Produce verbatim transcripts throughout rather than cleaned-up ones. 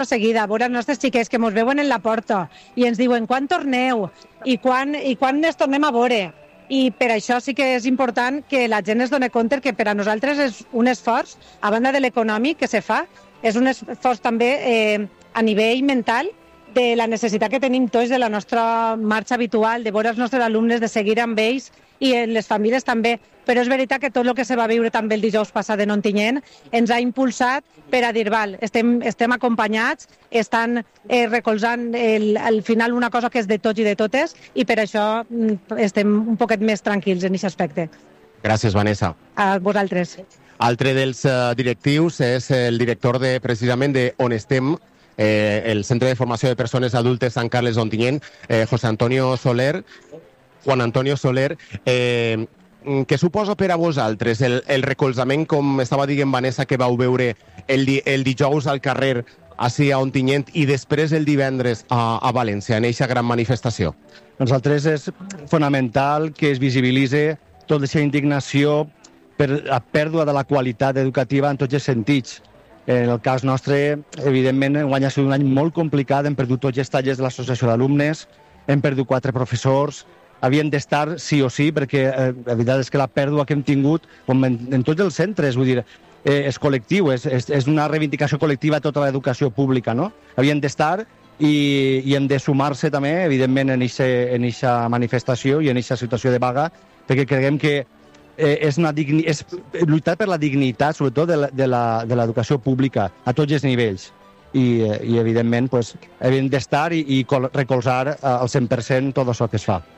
seguida, a veure els nostres xiquets que ens veuen en la porta i ens diuen quan torneu i quan, i quan ens tornem a veure. I per això sí que és important que la gent es doni compte que per a nosaltres és un esforç, a banda de l'econòmic que se fa, és un esforç també eh, a nivell mental de la necessitat que tenim tots de la nostra marxa habitual, de veure els nostres alumnes, de seguir amb ells i les famílies també. Però és veritat que tot el que se va viure també el dijous passat en Ontinyent ens ha impulsat per a dir, val, estem, estem acompanyats, estan eh, recolzant el, al final una cosa que és de tots i de totes i per això mm, estem un poquet més tranquils en aquest aspecte. Gràcies, Vanessa. A vosaltres. Altre dels uh, directius és el director de, precisament de On Estem, eh, el Centre de Formació de Persones Adultes Sant Carles d'Ontinyent, eh, José Antonio Soler, Juan Antonio Soler. Eh, què suposa per a vosaltres el, el recolzament, com estava dient Vanessa, que vau veure el, di, el dijous al carrer així a Ontinyent i després el divendres a, a València, en aquesta gran manifestació? Nosaltres és fonamental que es visibilitzi tota aquesta indignació per la pèrdua de la qualitat educativa en tots els sentits. En el cas nostre, evidentment, enguany ha sigut un any molt complicat, hem perdut tots els tallers de l'associació d'alumnes, hem perdut quatre professors, havien d'estar sí o sí, perquè eh, la veritat és que la pèrdua que hem tingut com en, en tots els centres, vull dir, eh, és col·lectiu, és, és, és una reivindicació col·lectiva a tota l'educació pública, no? Havien d'estar i, i hem de sumar-se també, evidentment, en aquesta manifestació i en aquesta situació de vaga, perquè creiem que eh, és, una digni, és lluitar per la dignitat, sobretot, de l'educació pública, a tots els nivells. I, i evidentment, pues, hem d'estar i, i recolzar al cent per cent tot això que es fa.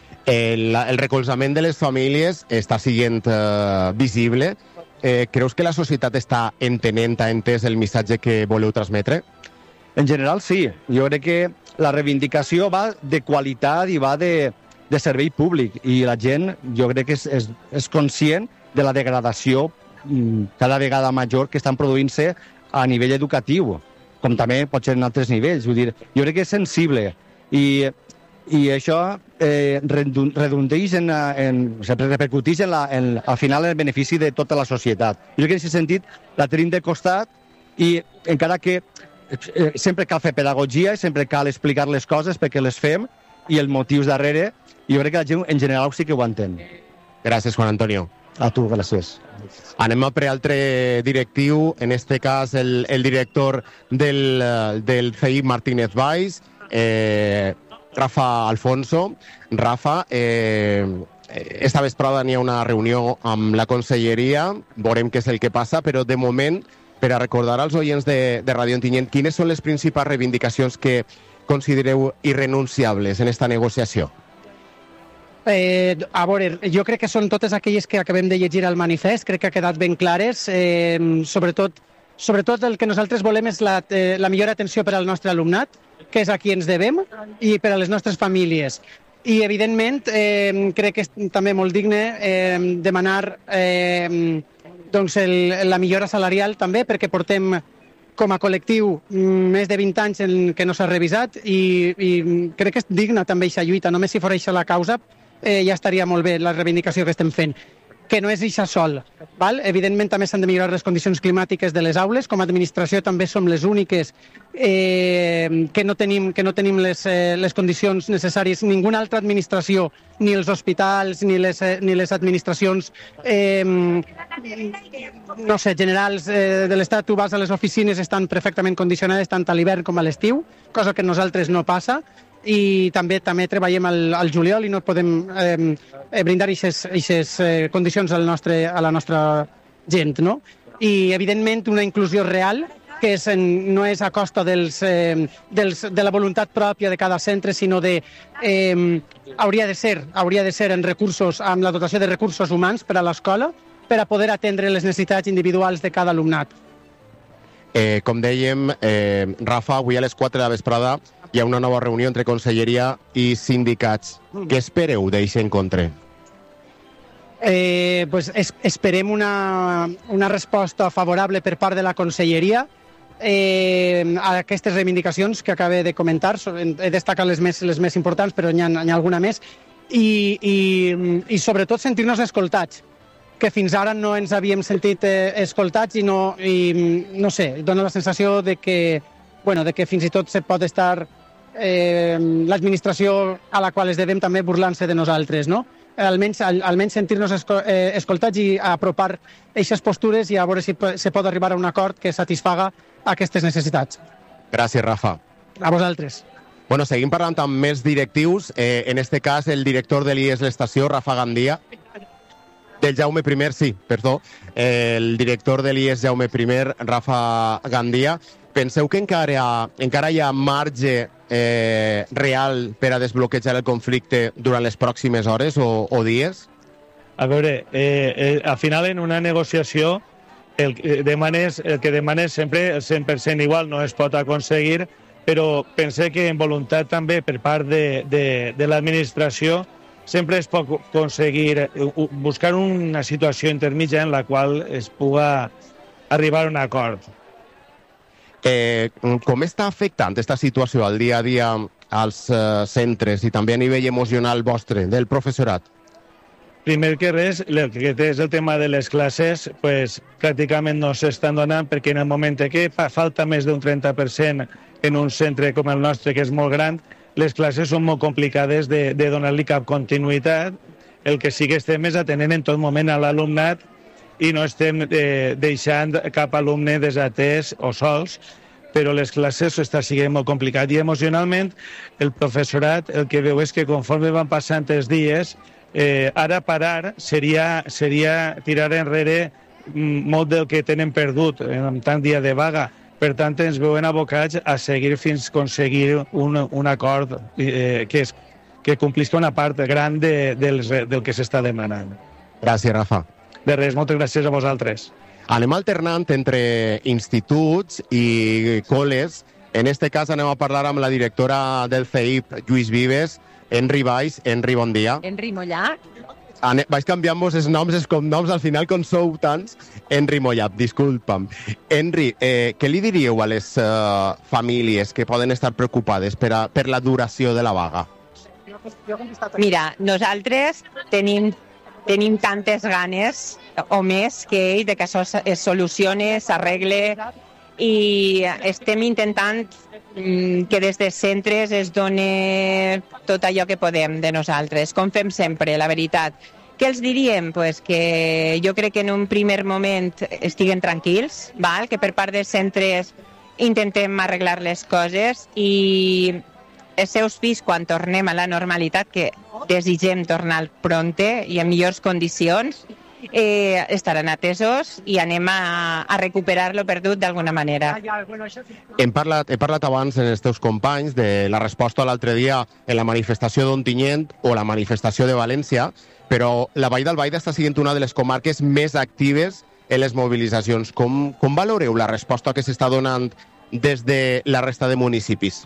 El, el recolzament de les famílies està sent uh, visible. Eh, creus que la societat està entenent, ha entès el missatge que voleu transmetre? En general, sí. Jo crec que la reivindicació va de qualitat i va de, de servei públic. I la gent, jo crec que és, és, és conscient de la degradació cada vegada major que estan produint-se a nivell educatiu, com també pot ser en altres nivells. Vull dir, jo crec que és sensible. I... i això eh, redundeix en, en, o sigui, repercuteix en la, en, al final en el benefici de tota la societat. Jo crec que en aquest sentit la tenim de costat i encara que eh, sempre cal fer pedagogia i sempre cal explicar les coses perquè les fem i els motius darrere, jo crec que la gent en general sí que ho entén. Gràcies, Juan Antonio. A tu, gràcies. Anem a per altre directiu, en este cas el, el director del, del C I Martínez Valls, eh, Rafa Alfonso. Rafa, eh, esta vesprada n'hi ha una reunió amb la conselleria, veurem què és el que passa, però de moment, per a recordar als oients de, de Ràdio Ontinyent, quines són les principals reivindicacions que considereu irrenunciables en esta negociació? Eh, a veure, jo crec que són totes aquelles que acabem de llegir al manifest, crec que ha quedat ben clares, eh, sobretot, sobretot el que nosaltres volem és la, eh, la millor atenció per al nostre alumnat, que és a qui ens devem, i per a les nostres famílies. I, evidentment, eh, crec que és també molt digne eh, demanar eh, doncs el, la millora salarial també, perquè portem com a col·lectiu més de vint anys en que no s'ha revisat i, i crec que és digna també aquesta lluita. Només si fos això la causa eh, ja estaria molt bé la reivindicació que estem fent. Que no és això sol. Val? Evidentment també s'han de millorar les condicions climàtiques de les aules. Com a administració també som les úniques eh, que no tenim, que no tenim les, eh, les condicions necessàries. Ninguna altra administració, ni els hospitals, ni les, eh, ni les administracions eh, no sé, generals eh, de l'Estat, tu vas a les oficines, estan perfectament condicionades tant a l'hivern com a l'estiu, cosa que nosaltres no passa. I també també treballem al, al juliol i no podem eh, brindar aquestes eh, condicions al nostre, a la nostra gent, no? I, evidentment, una inclusió real que és en, no és a costa dels, eh, dels, de la voluntat pròpia de cada centre, sinó de... Eh, hauria de ser, hauria de ser en recursos, amb la dotació de recursos humans per a l'escola, per a poder atendre les necessitats individuals de cada alumnat. Eh, com dèiem, eh, Rafa, avui a les quatre de la vesprada hi ha una nova reunió entre Conselleria i sindicats. Què espereu d'aquest encontre? Eh, pues es, esperem una, una resposta favorable per part de la Conselleria eh, a aquestes reivindicacions que acabé de comentar. He destacat les més, les més importants, però n'hi ha, n'hi ha alguna més. I, i, i sobretot sentir-nos escoltats, que fins ara no ens havíem sentit eh, escoltats i no, i, no sé, dona la sensació de que bueno, de que fins i tot se pot estar eh, l'administració a la qual es devem també burlant-se de nosaltres, no? Almenys, al, almenys sentir-nos esco, eh, escoltats i apropar aquestes postures i a veure si se pot arribar a un acord que satisfaga aquestes necessitats. Gràcies, Rafa. A vosaltres. Bueno, seguim parlant amb més directius. Eh, en este cas, el director de l'I E S l'Estació, Rafa Gandia. Del Jaume I, sí, perdó. Eh, el director de l'I E S Jaume I, Rafa Gandia. Penseu que encara, encara hi ha marge eh, real per a desbloquejar el conflicte durant les pròximes hores o, o dies? A veure, eh, eh, al final en una negociació el que demanes, el que demanes sempre el cent per cent igual no es pot aconseguir, però pense que en voluntat també per part de, de, de l'administració sempre es pot aconseguir buscar una situació intermitja en la qual es puga arribar a un acord. Eh, com està afectant aquesta situació al dia a dia als eh, centres i també a nivell emocional vostre, del professorat? Primer que res, el que és el tema de les classes, pues, pràcticament no s'estan donant perquè en el moment que falta més d'un trenta per cent en un centre com el nostre, que és molt gran, les classes són molt complicades de, de donar-li cap continuïtat. El que sí que estem és atenent en tot moment a l'alumnat i no estem eh, deixant cap alumne desatès o sols, però les classes està sent molt complicat. I emocionalment el professorat el que veu és que conforme van passant els dies, eh, ara parar seria, seria tirar enrere molt del que tenen perdut en tant dia de vaga. Per tant, ens veuen abocats a seguir fins a aconseguir un, un acord eh, que, és, que complisca una part gran de, del, del que s'està demanant. Gràcies, Rafa. De res, moltes gràcies a vosaltres. Anem alternant entre instituts i col·les. En este cas anem a parlar amb la directora del C E I P, Lluís Vives, Enri Baix. Enri, bon dia. Enri Mollà. Ane... Vaig canviant-vos els noms, els cognoms, al final, com sou tants. Enri Mollà, disculpa'm. Enri, eh, què li diríeu a les uh, famílies que poden estar preocupades per, a, per la duració de la vaga? Mira, nosaltres tenim tenim tantes ganes o més que ell de que això es solucione, s'arregle i estem intentant que des de centres es done tot allò que podem de nosaltres, com fem sempre, la veritat. Què els diríem? Pues que jo crec que en un primer moment estiguen tranquils, val? Que per part dels centres intentem arreglar les coses i els seus fills, quan tornem a la normalitat, que desitgem tornar pronte i en millors condicions, eh, estaran atesos i anem a, a recuperar lo perdut d'alguna manera. Hem parlat, he parlat abans en els teus companys de la resposta l'altre dia en la manifestació d'Ontinyent o la manifestació de València, però la Vall d'Albaida està sent una de les comarques més actives en les mobilitzacions. Com, com valoreu la resposta que s'està donant des de la resta de municipis?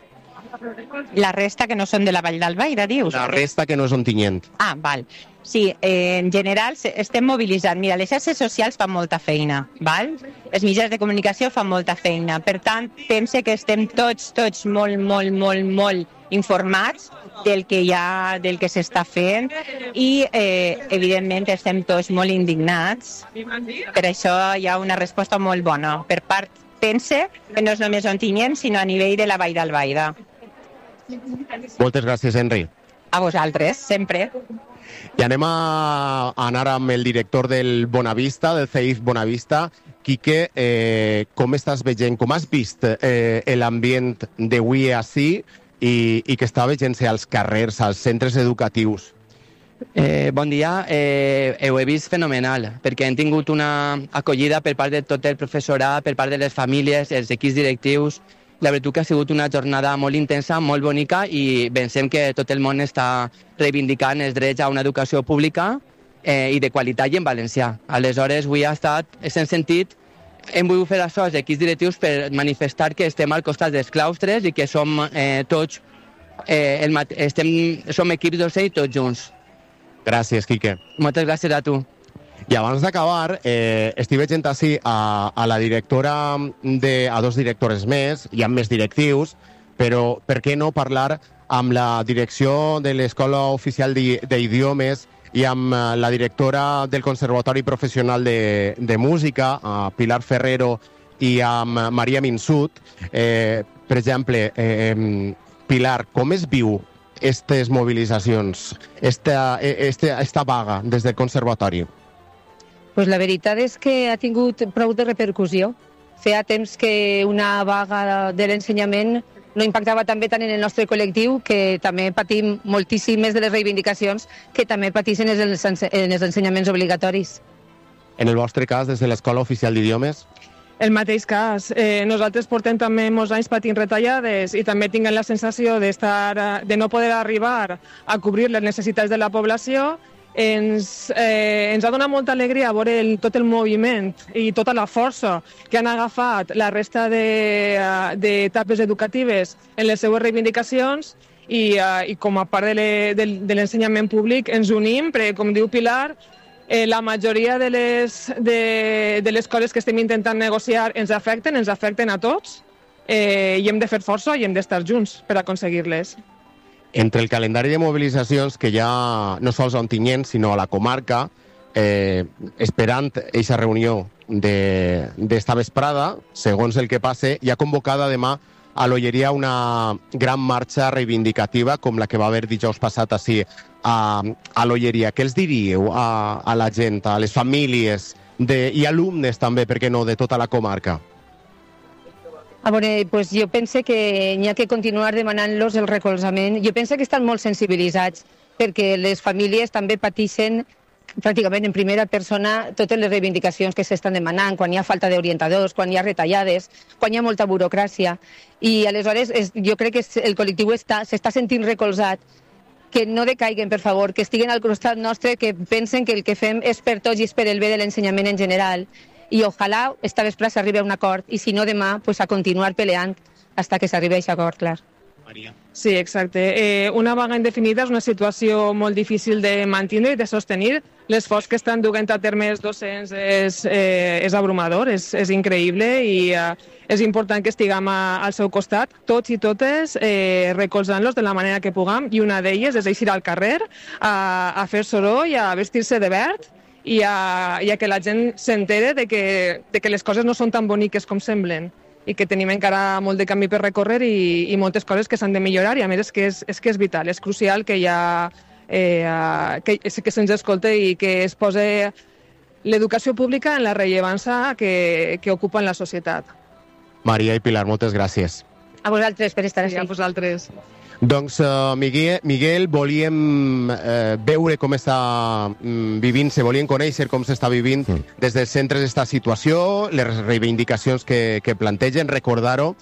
La resta que no són de la Vall d'Albaida, dius? La resta que no és Ontinyent. Ah, val. Sí, eh, en general estem mobilitzant. Mira, les xarxes socials fan molta feina, val? Els mitjans de comunicació fan molta feina. Per tant, pense que estem tots, tots molt, molt, molt, molt informats del que hi ha, del que s'està fent i, eh, evidentment, estem tots molt indignats. Per això hi ha una resposta molt bona. Per part, pense que no és només Ontinyent, sinó a nivell de la Vall d'Albaida. Moltes gràcies, Enri. A vosaltres, sempre. I anem a anar amb el director del Bonavista, del C E I P Bonavista. Quique, eh, com estàs veient, com has vist eh, l'ambient d'avui així i, i que està veient-se als carrers, als centres educatius? Eh, bon dia, eh, ho he vist fenomenal, perquè hem tingut una acollida per part de tot el professorat, per part de les famílies, els equips directius. La veritat que ha sigut una jornada molt intensa, molt bonica i pensem que tot el món està reivindicant els drets a una educació pública eh, i de qualitat i en valencià. Aleshores, avui ha estat, s'han sentit, hem volgut fer això als equips directius per manifestar que estem al costat dels claustres i que som eh, tots, eh, el estem, som equips docents tots junts. Gràcies, Quique. Moltes gràcies a tu. I abans d'acabar, eh, estic veient així a, a la directora, de, a dos directores més, hi ha més directius, però per què no parlar amb la direcció de l'Escola Oficial d'Idiomes i amb la directora del Conservatori Professional de, de Música, a Pilar Ferrero i amb Maria Minsut. Eh, per exemple, eh, Pilar, com es viu aquestes mobilitzacions, esta, esta, esta vaga des del Conservatori? Pues la veritat és que ha tingut prou de repercussió. Feia temps que una vaga de l'ensenyament no impactava també tant en el nostre col·lectiu, que també patim moltíssimes de les reivindicacions que també pateixen en els, en els ensenyaments obligatoris. En el vostre cas, des de l'Escola Oficial d'Idiomes? El mateix cas. Eh, nosaltres portem també molts anys patint retallades i també tinguem la sensació d'estar, de no poder arribar a cobrir les necessitats de la població. Ens, eh, ens ha donat molta alegria veure el, tot el moviment i tota la força que han agafat la resta d'etapes de, educatives en les seues reivindicacions i, uh, i com a part de, le, de, de l'ensenyament públic ens unim, perquè com diu Pilar, eh, la majoria de les, de, de les coses que estem intentant negociar ens afecten, ens afecten a tots eh, i hem de fer força i hem d'estar junts per aconseguir-les. Entre el calendari de mobilitzacions que hi ha no sols a Ontinyent, sinó a la comarca, eh, esperant aquesta reunió d'esta vesprada, segons el que passe, hi ha convocada demà a l'Olleria una gran marxa reivindicativa com la que va haver dijous passat així a, a l'Olleria. Què els diríeu a, a la gent, a les famílies de, i alumnes també, per què no, de tota la comarca? A veure, pues jo penso que n'hi ha que continuar demanant-los el recolzament. Jo penso que estan molt sensibilitzats perquè les famílies també pateixen pràcticament en primera persona totes les reivindicacions que s'estan demanant, quan hi ha falta d'orientadors, quan hi ha retallades, quan hi ha molta burocràcia. I aleshores és, jo crec que el col·lectiu s'està sentint recolzat, que no decaiguen, per favor, que estiguen al costat nostre, que pensen que el que fem és per tots i és per el bé de l'ensenyament en general. I ojalà esta vespre s'arribi a un acord, i si no demà, pues a continuar peleant fins que s'arribi a aquest acord, clar. Maria. Sí, exacte. Eh, una vaga indefinida és una situació molt difícil de mantenir i de sostenir. L'esforç que estan duent a terme els docents és, eh, és abrumador, és, és increïble i eh, és important que estiguem a, al seu costat, tots i totes, eh, recolzant-los de la manera que puguem, i una d'elles és eixir al carrer a, a fer soroll, a vestir-se de verd, i a, i a que la gent s'entere de que, de que les coses no són tan boniques com semblen i que tenim encara molt de camí per recórrer i, i moltes coses que s'han de millorar, i a més és que és, és, que és vital, és crucial que, hi ha, eh, que, que se'ns escolte i que es posi l'educació pública en la rellevància que, que ocupa en la societat. Maria i Pilar, moltes gràcies. A vosaltres per estar així. A vosaltres. Doncs, uh, Miguel, Miguel, volíem uh, veure com està um, vivint-se, volíem conèixer com s'està vivint mm. des dels centres d'esta situació, les reivindicacions que, que plantegen, recordar-ho,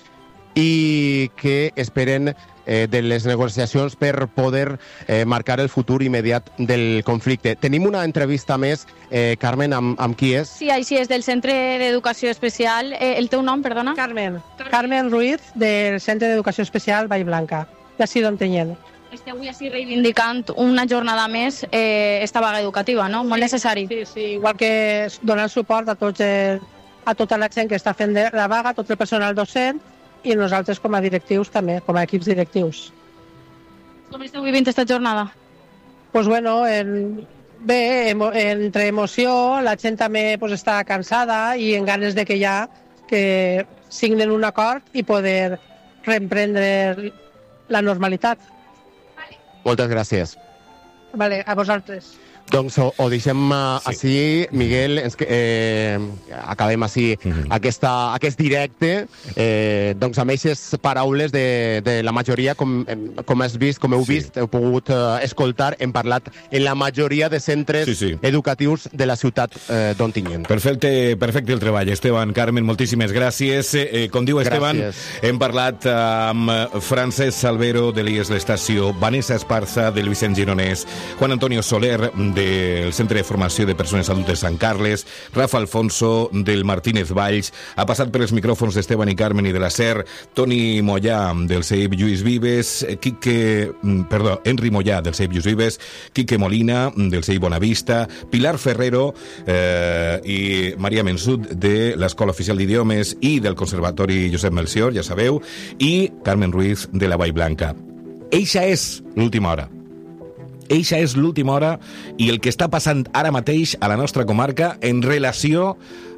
i que esperen eh, de les negociacions per poder eh, marcar el futur immediat del conflicte. Tenim una entrevista més, eh, Carmen, amb, amb qui és? Sí, així és, del Centre d'Educació Especial. Eh, el teu nom, perdona? Carmen. Carmen Ruiz, del Centre d'Educació Especial Vall Blanca. D'ací d'Ontinyent. Esteu avui així reivindicant una jornada més eh, esta vaga educativa, no? Molt necessari. Sí, sí, igual que donar suport a, tots el, a tota la gent que està fent la vaga, tot el personal docent i nosaltres com a directius també, com a equips directius. Com esteu vivint aquesta jornada? Pues bueno, en, bé, emo, entre emoció, la gent també pues, està cansada i en ganes de que ja que signen un acord i poder reemprendre la normalitat. Moltes gràcies. Vale, a vosaltres. Doncs ho, ho deixem uh, sí. així, Miguel, ens, eh, acabem així mm-hmm. aquesta, aquest directe, eh, doncs amb aquestes paraules de, de la majoria, com, com has vist, com heu sí. vist, heu pogut uh, escoltar, hem parlat en la majoria de centres sí, sí. educatius de la ciutat eh, d'Ontinyent. Perfecte, perfecte el treball, Esteban. Carmen, moltíssimes gràcies. Eh, com diu Esteban, gràcies. Hem parlat amb Francesc Salvero, de l'I E S L'Estació, Vanessa Esparza, de Vicent Gironès, Juan Antonio Soler, del Centre de Formació de Persones Adultes Sant Carles, Rafa Alfonso, del Martínez Valls, ha passat per els micròfons d'Esteban i Carmen i de la SER, Toni Mollà, del C E I P Lluís Vives, Quique, perdó, Henry Mollà, del C E I P Lluís Vives, Quique Molina, del C E I Bonavista, Pilar Ferrero eh, i Maria Minsut, de l'Escola Oficial d'Idiomes i del Conservatori Josep Melcior, ja sabeu, i Carmen Ruiz, de la Vall Blanca. Eixa és l'última hora. Eixa és l'última hora i el que està passant ara mateix a la nostra comarca en relació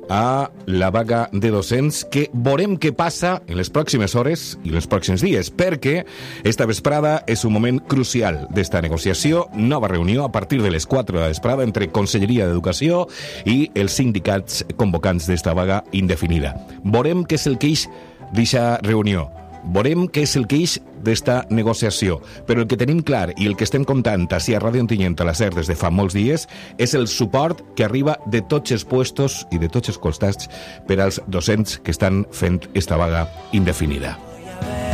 a la vaga de docents, que veurem què passa en les pròximes hores i els pròxims dies, perquè esta vesprada és un moment crucial d'esta negociació. Nova reunió a partir de les quatre de la vesprada entre Conselleria d'Educació i els sindicats convocants d'esta vaga indefinida. Veurem què és el que ix d'eixa reunió. Veurem què és el que ix d'esta negociació. Però el que tenim clar i el que estem contant així a Ràdio Ontinyent a la SER des de fa molts dies és el suport que arriba de tots els puestos i de tots els costats per als docents que estan fent esta vaga indefinida.